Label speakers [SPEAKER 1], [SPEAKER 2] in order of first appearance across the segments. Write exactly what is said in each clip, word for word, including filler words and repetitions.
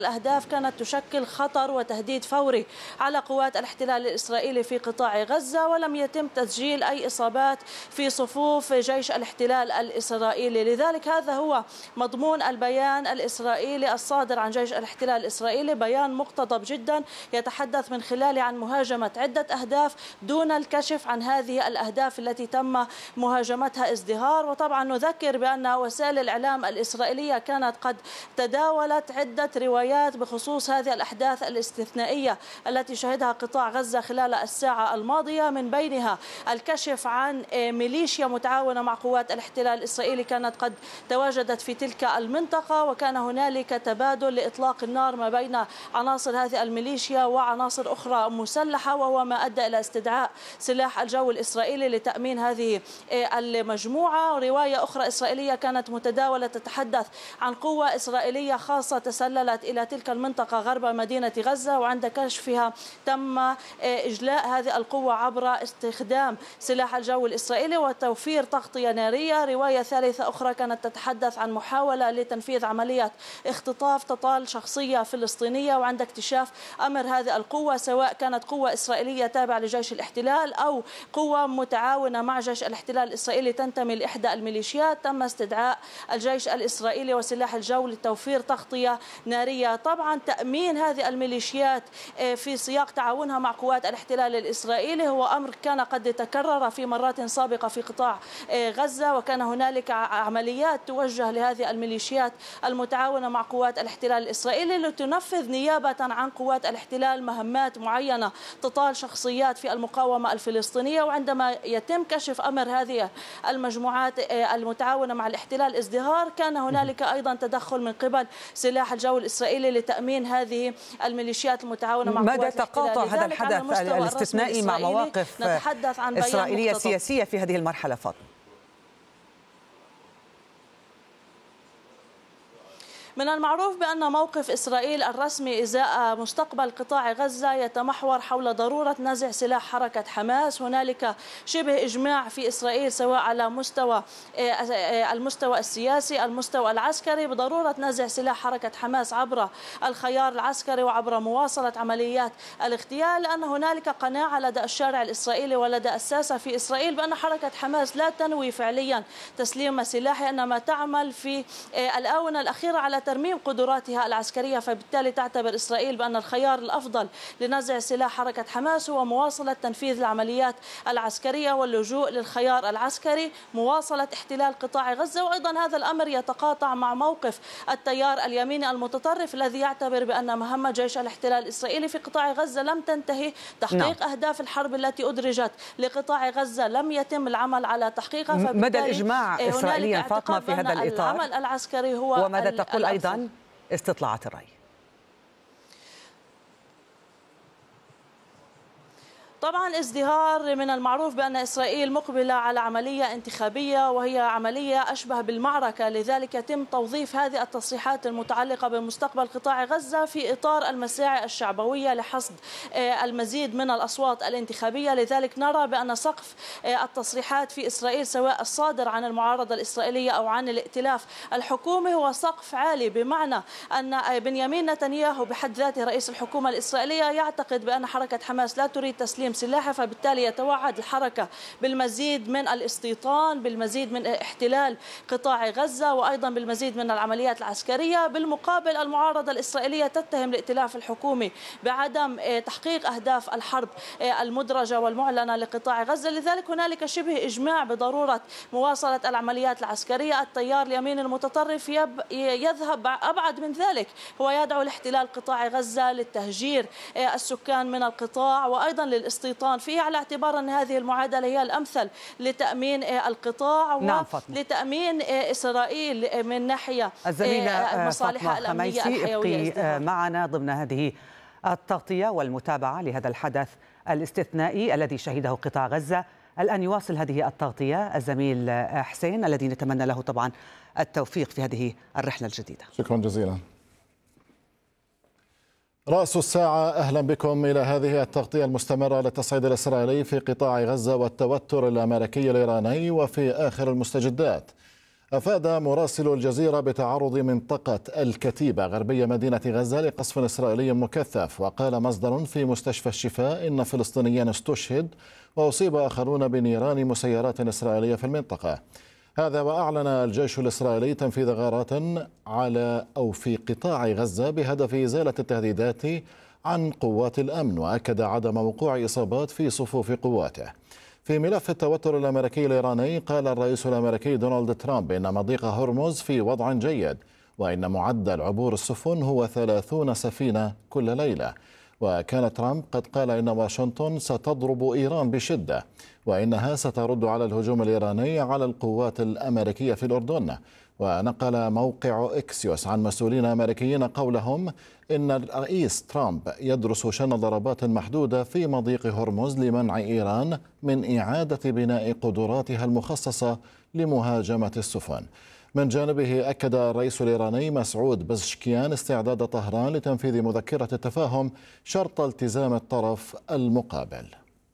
[SPEAKER 1] الأهداف كانت تشكل خطر وتهديد فوري على قوات الاحتلال الإسرائيلي في قطاع غزة، ولم يتم تسجيل أي إصابات في صفوف جيش الاحتلال الإسرائيلي. لذلك هذا هو مضمون البيان الإسرائيلي الصادر عن جيش الاحتلال الإسرائيلي، بيان مقتضب جدا يتحدث من خلاله عن مهاجمة عدة أهداف دون الكشف عن هذه الأهداف التي تم مهاجمتها ازدهار. وطبعا نذكر بأن وسائل الإعلام الإسرائيلية كانت قد تداولت عدة روايات بخصوص هذه الأحداث الاستثنائية التي شهدها قطاع غزة خلال الساعة الماضية، من بينها الكشف عن ميليشيا متعاونة مع قوات الاحتلال الإسرائيلي كانت قد تواجدت في تلك المنطقة، وكان هنالك تبادل لإطلاق النار ما بين عناصر هذه الميليشيا وعناصر أخرى مسلحة، وهو ما أدى إلى استدعاء سلاح الجو الإسرائيلي لتأمين هذه المجموعة. رواية أخرى إسرائيلية كانت متداولة تتحدث عن قوة إسرائيلية خاصة تسللت إلى تلك المنطقة غرب مدينة غزة، وعند كشفها تم إجلاء هذه القوة عبر استخدام سلاح الجو الإسرائيلي وتوفير تغطية نارية. رواية ثالثة أخرى كانت تتحدث عن محاولة لتنفيذ عملية اختطاف تطال شخصية فلسطينية، وعند اكتشاف أمر هذه القوة سواء كانت قوة إسرائيلية تابعة لجيش الاحتلال أو قوة متعاونة مع جيش الاحتلال الإسرائيلي تنتمي لإحدى الميليشيات، تم استدعاء الجيش الإسرائيلي وسلاح الجو لتوفير تغطية نارية. طبعا تأمين هذه الميليشيات في سياق تعاونها مع قوات الاحتلال الإسرائيلي هو أمر كان قد تكرر في مرات سابقة في قطاع غزة، وكان هنالك عمليات توجه لهذه الميليشيات المتعاونة مع قوات الاحتلال الإسرائيلي لتنفذ نيابة عن قوات الاحتلال مهمات معينة تطال شخصيات في المقاومة الفلسطينية. وعندما يتم كشف أمر هذه المجموعات المتعاونة مع الاحتلال ازدهار، كان هنالك أيضا تدخل من قبل سلاح الجو الإسرائيلي لتأمين هذه الميليشيات المتعاونة مع
[SPEAKER 2] مدى تقاطع هذا الحدث الاستثنائي مع مواقف
[SPEAKER 1] نتحدث عن
[SPEAKER 2] إسرائيلية سياسية في هذه المرحلة؟ فاطمة،
[SPEAKER 1] من المعروف بأن موقف إسرائيل الرسمي إزاء مستقبل قطاع غزة يتمحور حول ضرورة نزع سلاح حركة حماس. هنالك شبه إجماع في إسرائيل سواء على مستوى المستوى السياسي المستوى العسكري بضرورة نزع سلاح حركة حماس عبر الخيار العسكري وعبر مواصلة عمليات الاغتيال، لأن هنالك قناعة لدى الشارع الإسرائيلي ولدى الساسة في إسرائيل بأن حركة حماس لا تنوي فعليا تسليم سلاحها، إنما تعمل في الآونة الأخيرة على ترميم قدراتها العسكرية. فبالتالي تعتبر إسرائيل بأن الخيار الأفضل لنزع سلاح حركة حماس هو مواصلة تنفيذ العمليات العسكرية واللجوء للخيار العسكري، مواصلة احتلال قطاع غزة. وأيضا هذا الأمر يتقاطع مع موقف التيار اليميني المتطرف الذي يعتبر بأن مهمة جيش الاحتلال الإسرائيلي في قطاع غزة لم تنتهي، تحقيق نعم. أهداف الحرب التي أدرجت لقطاع غزة لم يتم العمل على تحقيقها.
[SPEAKER 2] مدى الإجماع إسرائيليا فاطمة في هذا الإطار؟
[SPEAKER 1] العمل العسكري هو
[SPEAKER 2] وماذا تقول أيضا استطلاعات الرأي؟
[SPEAKER 1] طبعا ازدهار من المعروف بأن إسرائيل مقبلة على عملية انتخابية وهي عملية أشبه بالمعركة، لذلك يتم توظيف هذه التصريحات المتعلقة بمستقبل قطاع غزة في إطار المساعي الشعبوية لحصد المزيد من الأصوات الانتخابية. لذلك نرى بأن سقف التصريحات في إسرائيل سواء الصادر عن المعارضة الإسرائيلية أو عن الائتلاف الحكومي هو سقف عالي، بمعنى أن بنيامين نتنياهو بحد ذاته رئيس الحكومة الإسرائيلية يعتقد بأن حركة حماس لا تريد تسليم سلاحها، فبالتالي يتوعد الحركة بالمزيد من الاستيطان، بالمزيد من احتلال قطاع غزة، وأيضا بالمزيد من العمليات العسكرية. بالمقابل المعارضة الإسرائيلية تتهم الائتلاف الحكومي بعدم تحقيق أهداف الحرب المدرجة والمعلنة لقطاع غزة. لذلك هنالك شبه إجماع بضرورة مواصلة العمليات العسكرية. التيار اليمين المتطرف يذهب أبعد من ذلك، هو يدعو لاحتلال قطاع غزة، للتهجير السكان من القطاع، وأيضا للاستيطان فيه، على اعتبار أن هذه المعادلة هي الأمثل لتأمين القطاع
[SPEAKER 2] نعم
[SPEAKER 1] ولتأمين إسرائيل من ناحية مصالحها الأمنية الحيوية.
[SPEAKER 2] ابقي معنا ضمن هذه التغطية والمتابعة لهذا الحدث الاستثنائي الذي شهده قطاع غزة. الآن يواصل هذه التغطية الزميل حسين الذي نتمنى له طبعا التوفيق في هذه الرحلة الجديدة.
[SPEAKER 3] شكرا جزيلا. رأس الساعة، أهلا بكم إلى هذه التغطية المستمرة للتصعيد الإسرائيلي في قطاع غزة والتوتر الأمريكي الإيراني وفي آخر المستجدات. أفاد مراسل الجزيرة بتعرض منطقة الكتيبة غربية مدينة غزة لقصف إسرائيلي مكثف. وقال مصدر في مستشفى الشفاء إن فلسطينيا استشهد وأصيب آخرون بنيران مسيرات إسرائيلية في المنطقة. هذا وأعلن الجيش الإسرائيلي تنفيذ غارات على أو في قطاع غزة بهدف إزالة التهديدات عن قوات الأمن، وأكد عدم وقوع إصابات في صفوف قواته. في ملف التوتر الأمريكي الإيراني، قال الرئيس الأمريكي دونالد ترامب إن مضيق هرمز في وضع جيد، وإن معدل عبور السفن هو ثلاثين سفينة كل ليلة. وكان ترامب قد قال إن واشنطن ستضرب إيران بشدة، وإنها سترد على الهجوم الإيراني على القوات الأمريكية في الأردن. ونقل موقع إكسيوس عن مسؤولين أمريكيين قولهم إن الرئيس ترامب يدرس شن ضربات محدودة في مضيق هرمز لمنع إيران من إعادة بناء قدراتها المخصصة لمهاجمة السفن. من جانبه أكد الرئيس الإيراني مسعود بزشكيان استعداد طهران لتنفيذ مذكرة التفاهم شرط التزام الطرف المقابل.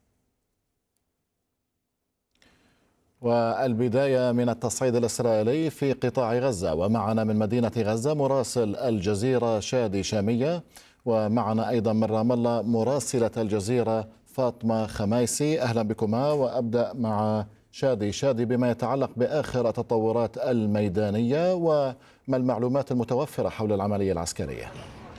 [SPEAKER 3] والبداية من التصعيد الإسرائيلي في قطاع غزة، ومعنا من مدينة غزة مراسل الجزيرة شادي شامية، ومعنا أيضا من رام الله مراسلة الجزيرة فاطمة خمايسي. أهلا بكما، وأبدأ مع شادي. شادي، بما يتعلق بآخر التطورات الميدانية وما المعلومات المتوفرة حول العملية العسكرية؟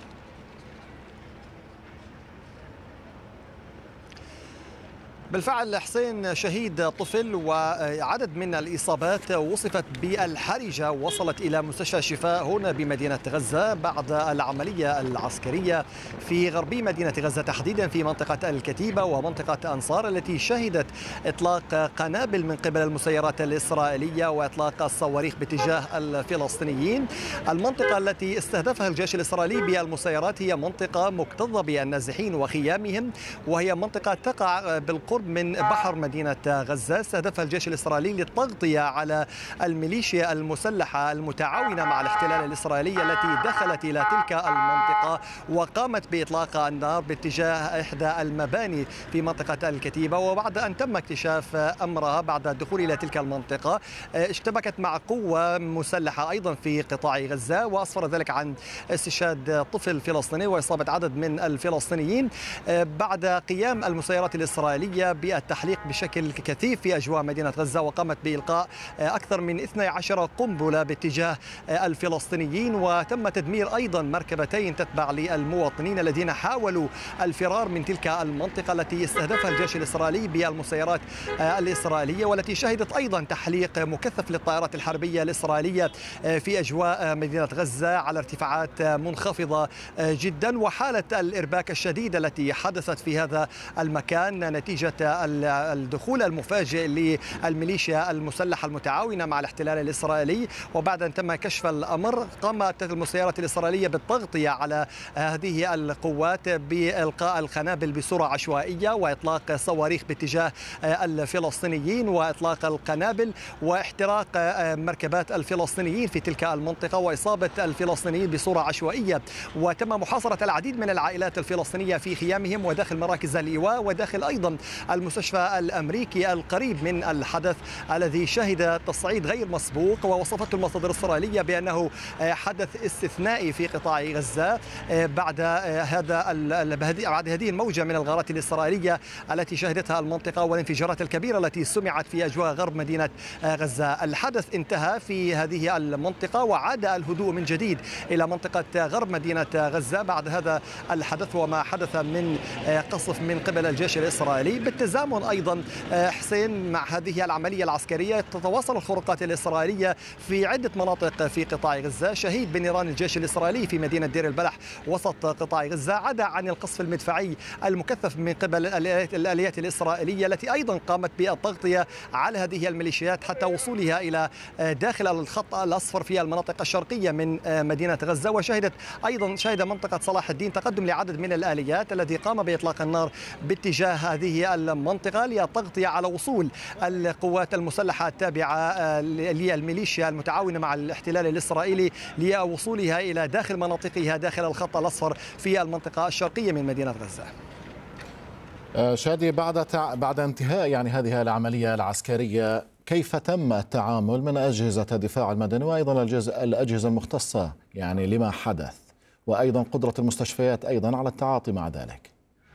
[SPEAKER 4] بالفعل حسين، شهيد طفل وعدد من الإصابات وصفت بالحرجة وصلت إلى مستشفى الشفاء هنا بمدينة غزة بعد العملية العسكرية في غربي مدينة غزة، تحديدا في منطقة الكتيبة ومنطقة أنصار التي شهدت إطلاق قنابل من قبل المسيرات الإسرائيلية وإطلاق الصواريخ باتجاه الفلسطينيين. المنطقة التي استهدفها الجيش الإسرائيلي بالمسيرات هي منطقة مكتظة بالنازحين وخيامهم، وهي منطقة تقع بالقرب من بحر مدينة غزة. استهدفها الجيش الإسرائيلي للتغطية على الميليشيا المسلحة المتعاونة مع الاحتلال الإسرائيلي التي دخلت إلى تلك المنطقة وقامت بإطلاق النار باتجاه إحدى المباني في منطقة الكتيبة. وبعد أن تم اكتشاف أمرها بعد الدخول إلى تلك المنطقة، اشتبكت مع قوة مسلحة أيضا في قطاع غزة، وأسفر ذلك عن استشهاد طفل فلسطيني وإصابة عدد من الفلسطينيين بعد قيام المسيرات الإسرائيلية بالتحليق بشكل كثيف في أجواء مدينة غزة، وقامت بإلقاء أكثر من اثنتي عشرة قنبلة باتجاه الفلسطينيين. وتم تدمير أيضا مركبتين تتبع للمواطنين الذين حاولوا الفرار من تلك المنطقة التي استهدفها الجيش الإسرائيلي بالمسيرات الإسرائيلية، والتي شهدت أيضا تحليق مكثف للطائرات الحربية الإسرائيلية في أجواء مدينة غزة على ارتفاعات منخفضة جدا. وحالة الإرباك الشديدة التي حدثت في هذا المكان نتيجة الدخول المفاجئ للميليشيا المسلحة المتعاونة مع الاحتلال الإسرائيلي. وبعد أن تم كشف الأمر، قامت المسيرات الإسرائيلية بالتغطية على هذه القوات بإلقاء القنابل بصورة عشوائية وإطلاق صواريخ باتجاه الفلسطينيين وإطلاق القنابل واحتراق مركبات الفلسطينيين في تلك المنطقة وإصابة الفلسطينيين بصورة عشوائية. وتم محاصرة العديد من العائلات الفلسطينية في خيامهم وداخل مراكز الإيواء وداخل أيضا المستشفى الأمريكي القريب من الحدث الذي شهد تصعيد غير مسبوق. ووصفته المصادر الإسرائيلية بأنه حدث استثنائي في قطاع غزة بعد هذا بعد هذه الموجة من الغارات الإسرائيلية التي شهدتها المنطقة والانفجارات الكبيرة التي سمعت في أجواء غرب مدينة غزة. الحدث انتهى في هذه المنطقة وعاد الهدوء من جديد إلى منطقة غرب مدينة غزة بعد هذا الحدث وما حدث من قصف من قبل الجيش الإسرائيلي. بالتزامن أيضا حسين مع هذه العملية العسكرية، تتواصل الخروقات الإسرائيلية في عدة مناطق في قطاع غزة. شهيد بنيران الجيش الإسرائيلي في مدينة دير البلح وسط قطاع غزة، عدا عن القصف المدفعي المكثف من قبل الآليات الإسرائيلية التي أيضا قامت بالتغطية على هذه الميليشيات حتى وصولها إلى داخل الخط الأصفر في المناطق الشرقية من مدينة غزة. وشهدت أيضا شهد منطقة صلاح الدين تقدم لعدد من الآليات الذي قام بإطلاق النار باتجاه هذه المنطقة للتغطية على وصول القوات المسلحة التابعة للميليشيا المتعاونة مع الاحتلال الإسرائيلي لوصولها إلى داخل مناطقها داخل الخط الأصفر في المنطقة الشرقية من مدينة غزة.
[SPEAKER 3] شادي، بعد بعد انتهاء يعني هذه العملية العسكرية، كيف تم التعامل من أجهزة الدفاع المدني وأيضا الأجهزة المختصة يعني لما حدث، وأيضا قدرة المستشفيات أيضا على التعاطي مع ذلك؟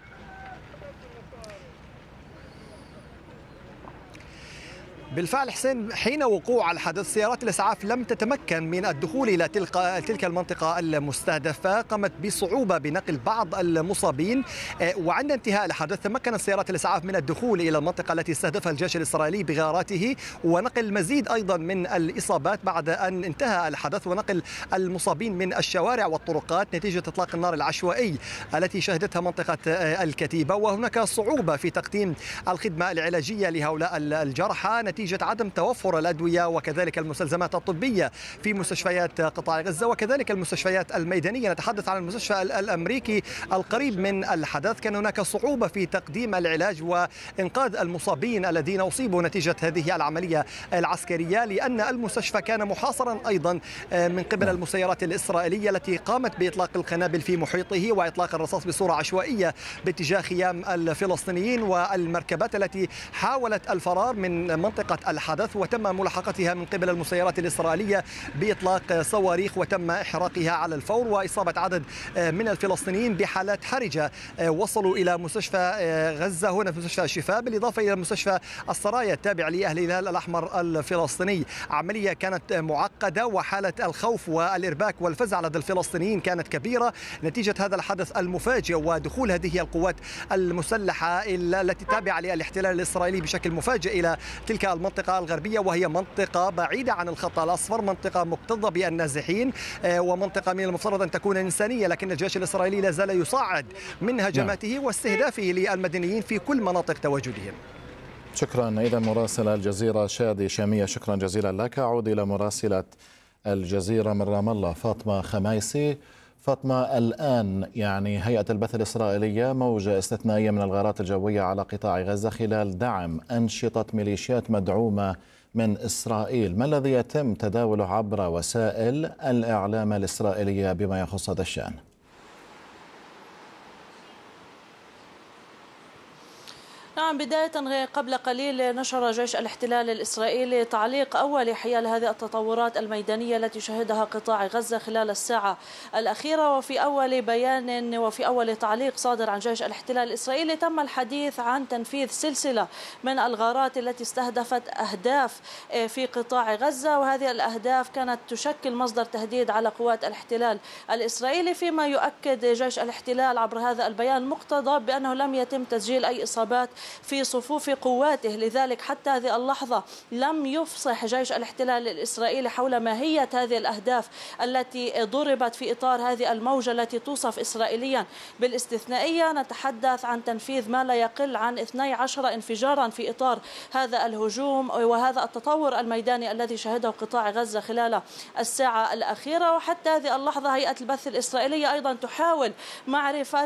[SPEAKER 4] بالفعل حسين، حين وقوع الحدث سيارات الإسعاف لم تتمكن من الدخول إلى تلك تلك المنطقة المستهدفة، قامت بصعوبة بنقل بعض المصابين، وعند انتهاء الحدث تمكنت سيارات الإسعاف من الدخول إلى المنطقة التي استهدفها الجيش الإسرائيلي بغاراته ونقل مزيد أيضا من الإصابات بعد أن انتهى الحدث، ونقل المصابين من الشوارع والطرقات نتيجة إطلاق النار العشوائي التي شهدتها منطقة الكتيبة. وهناك صعوبة في تقديم الخدمة العلاجية لهؤلاء الجرحى نتيجة نتيجة عدم توفر الأدوية وكذلك المستلزمات الطبية في مستشفيات قطاع غزة وكذلك المستشفيات الميدانية. نتحدث عن المستشفى الأمريكي القريب من الحدث، كان هناك صعوبة في تقديم العلاج وإنقاذ المصابين الذين أصيبوا نتيجة هذه العملية العسكرية، لأن المستشفى كان محاصرا أيضا من قبل المسيرات الإسرائيلية التي قامت بإطلاق القنابل في محيطه وإطلاق الرصاص بصورة عشوائية باتجاه خيام الفلسطينيين والمركبات التي حاولت الفرار من منطقة الحدث، وتم ملاحقتها من قبل المسيرات الإسرائيلية بإطلاق صواريخ وتم إحراقها على الفور، وإصابة عدد من الفلسطينيين بحالات حرجة وصلوا إلى مستشفى غزة هنا في مستشفى الشفاء، بالإضافة إلى مستشفى السرايا التابع لأهل الهلال الأحمر الفلسطيني. عملية كانت معقدة وحالة الخوف والإرباك والفزع لدى الفلسطينيين كانت كبيرة نتيجة هذا الحدث المفاجئ ودخول هذه القوات المسلحة التي تابعة للاحتلال الإسرائيلي بشكل مفاجئ إلى تلك المنطقة الغربية، وهي منطقة بعيدة عن الخط الأصفر، منطقة مكتظة بالنازحين ومنطقة من المفترض أن تكون إنسانية، لكن الجيش الإسرائيلي لا زال يصعد من هجماته واستهدافه للمدنيين في كل مناطق تواجدهم.
[SPEAKER 3] شكرا. إذا مراسلة الجزيرة شادي شامية، شكرا جزيلا لك. أعود إلى مراسلة الجزيرة من رام الله فاطمة خمايسي. فاطمة، الآن يعني هيئة البث الإسرائيلية موجة استثنائية من الغارات الجوية على قطاع غزة خلال دعم أنشطة ميليشيات مدعومة من إسرائيل، ما الذي يتم تداوله عبر وسائل الإعلام الإسرائيلية بما يخص هذا الشأن؟
[SPEAKER 1] نعم، بداية قبل قليل نشر جيش الاحتلال الإسرائيلي تعليق أولي حيال هذه التطورات الميدانية التي شهدها قطاع غزة خلال الساعة الأخيرة. وفي أول بيان وفي أول تعليق صادر عن جيش الاحتلال الإسرائيلي تم الحديث عن تنفيذ سلسلة من الغارات التي استهدفت أهداف في قطاع غزة، وهذه الأهداف كانت تشكل مصدر تهديد على قوات الاحتلال الإسرائيلي، فيما يؤكد جيش الاحتلال عبر هذا البيان مقتضب بأنه لم يتم تسجيل أي إصابات في صفوف قواته. لذلك حتى هذه اللحظة لم يفصح جيش الاحتلال الإسرائيلي حول ماهية هذه الأهداف التي ضربت في إطار هذه الموجة التي توصف إسرائيليا بالاستثنائية. نتحدث عن تنفيذ ما لا يقل عن اثني عشر انفجارا في إطار هذا الهجوم وهذا التطور الميداني الذي شهده قطاع غزة خلال الساعة الأخيرة. وحتى هذه اللحظة هيئة البث الإسرائيلية أيضا تحاول معرفة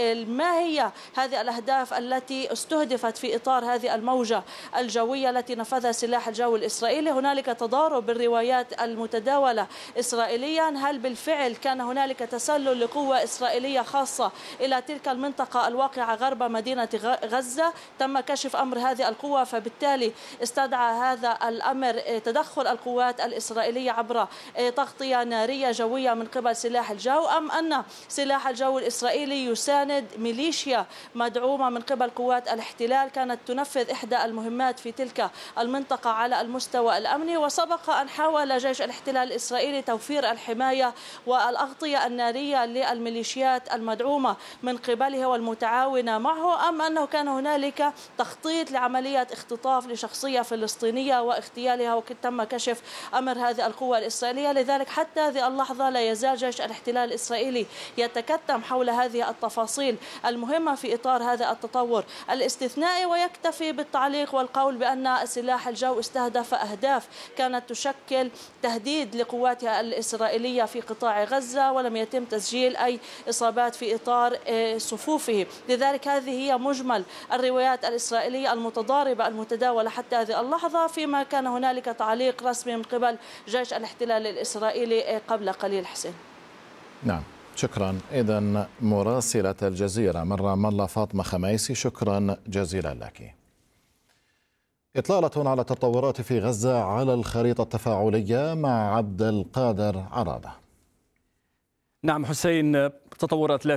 [SPEAKER 1] ما هي هذه الأهداف التي استهدفت في إطار هذه الموجة الجوية التي نفذها سلاح الجو الإسرائيلي. هنالك تضارب بالروايات المتداولة إسرائيليا، هل بالفعل كان هنالك تسلل لقوة إسرائيلية خاصة إلى تلك المنطقة الواقعة غرب مدينة غزة؟ تم كشف أمر هذه القوة، فبالتالي استدعى هذا الأمر تدخل القوات الإسرائيلية عبر تغطية نارية جوية من قبل سلاح الجو، أم أن سلاح الجو الإسرائيلي يساند ميليشيا مدعومة من قبل قوات الاحتلال كانت تنفذ إحدى المهمات في تلك المنطقة على المستوى الأمني؟ وسبق أن حاول جيش الاحتلال الإسرائيلي توفير الحماية والأغطية النارية للميليشيات المدعومة من قبله والمتعاونة معه، أم أنه كان هنالك تخطيط لعملية اختطاف لشخصية فلسطينية واغتيالها وتم كشف أمر هذه القوة الإسرائيلية؟ لذلك حتى هذه اللحظة لا يزال جيش الاحتلال الإسرائيلي يتكتم حول هذه التفاصيل المهمة في إطار هذا التطور الاستثنائي، ويكتفي بالتعليق والقول بأن سلاح الجو استهدف أهداف كانت تشكل تهديد لقواتها الإسرائيلية في قطاع غزة، ولم يتم تسجيل أي إصابات في إطار صفوفه. لذلك هذه هي مجمل الروايات الإسرائيلية المتضاربة المتداولة حتى هذه اللحظة، فيما كان هنالك تعليق رسمي من قبل جيش الاحتلال الإسرائيلي قبل قليل. حسين.
[SPEAKER 3] نعم، شكرا. إذن مراسلة الجزيرة من رام الله فاطمة خمايسي، شكرا جزيلا لك. إطلالة على التطورات في غزة على الخريطة التفاعلية مع عبد القادر عرادة.
[SPEAKER 5] نعم حسين، تطورات لا